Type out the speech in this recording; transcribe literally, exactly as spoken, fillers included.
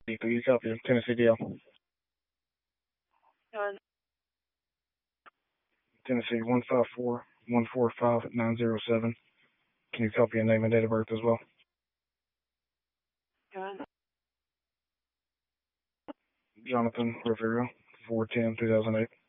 You copy Tennessee D L. John. Tennessee one five four one four five nine zero seven. Can you copy your name and date of birth as well? John. Jonathan Rivera, four ten two thousand eight.